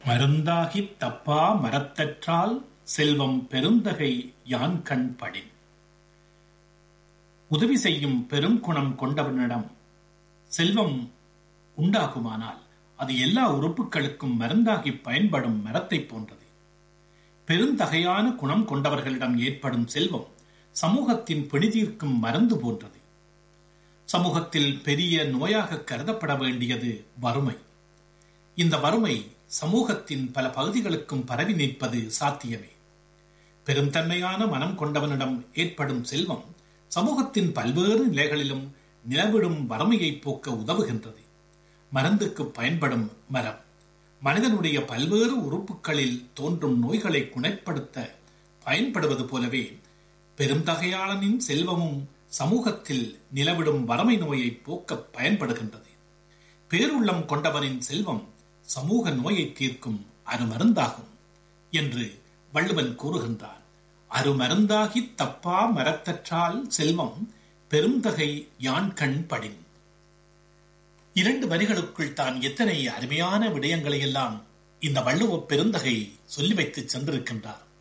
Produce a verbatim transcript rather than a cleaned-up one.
மருந்தாகித் தப்பா மரத்தற்றால் செல்வம் பெருந்தகை யான்கண் படின். உதவி செய்யும் பெருங்குணம் கொண்டவனிடம் செல்வம் உண்டாகுமானால் அது எல்லா உறுப்புகளுக்கும் மருந்தாகி பயன்படும் மரத்தை போன்றது. பெருந்தகையான குணம் கொண்டவர்களிடம் ஏற்படும் செல்வம் சமூகத்தின் பிணிதீர்க்கும் மருந்து போன்றது. சமூகத்தில் பெரிய நோயாக கருதப்பட வேண்டியது வறுமை. இந்த வறுமை சமூகத்தின் பல பகுதிகளுக்கும் பரவி நிற்பது சாத்தியமே. பெருந்தன்மையான மனம் கொண்டவனிடம் ஏற்படும் செல்வம் சமூகத்தின் பல்வேறு நிலைகளிலும் நிலவிடும் வறுமையை போக்க உதவுகின்றது. மருந்துக்கு பயன்படும் மரம் மனிதனுடைய பல்வேறு உறுப்புகளில் தோன்றும் நோய்களை குணப்படுத்த பயன்படுவது போலவே பெருந்தகையாளனின் செல்வமும் சமூகத்தில் நிலவிடும் வறுமை நோயை போக்க பயன்படுகின்றது. பேருள்ளம் கொண்டவனின் செல்வம் சமூக நோயை தீர்க்கும் அருமருந்தாகும் என்று வள்ளுவன் கூறுகின்றான். அருமருந்தாகி தப்பா மரத்தற்றால் செல்வம் பெருந்தகை யான்கண் படின். இரண்டு வரிகளுக்குள் தான் எத்தனை அருமையான விடயங்களை எல்லாம் இந்த வள்ளுவ பெருந்தகை சொல்லி வைத்து சென்றிருக்கின்றார்.